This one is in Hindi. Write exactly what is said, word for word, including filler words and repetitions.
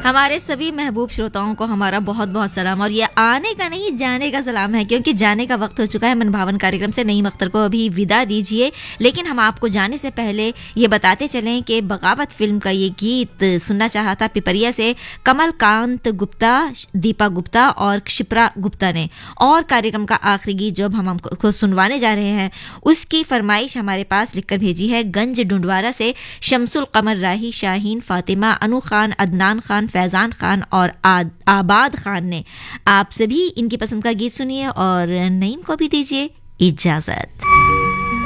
हमारे सभी महबूब श्रोताओं को हमारा बहुत बहुत सलाम। और ये आने का नहीं जाने का सलाम है, क्योंकि जाने का वक्त हो चुका है मनभावन कार्यक्रम से। नईम अख्तर को अभी विदा दीजिए, लेकिन हम आपको जाने से पहले ये बताते चलें कि बगावत फिल्म का ये गीत सुनना चाहा था पिपरिया से कमल कांत गुप्ता, दीपा गुप्ता और क्षिप्रा गुप्ता ने। और कार्यक्रम का आखिरी गीत जो हम हमको सुनवाने जा रहे हैं उसकी फरमाइश हमारे पास लिखकर भेजी है गंज डुंडवारा से शमसुल कमर राही, शाहीन, फातिमा, अनु खान, अदनान खान, फैजान खान और आद, आबाद खान ने। आप सभी इनकी पसंद का गीत सुनिए और नईम को भी दीजिए इजाजत।